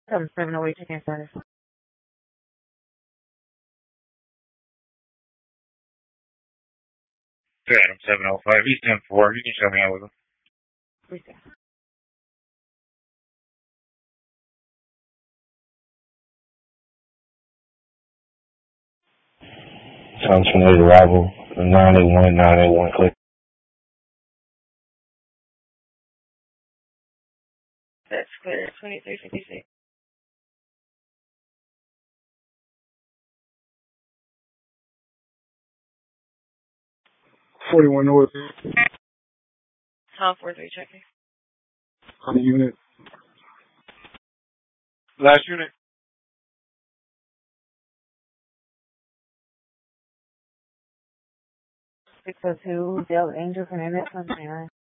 708 check-in status. Adam 705, he's 10-4. You can show me out with him. Reset. Sound 28 arrival, 981, click. That's clear, 2356. $41 North. Tom 43 checking. On the unit. Last unit. 602 Del Angel Fernandez on 29.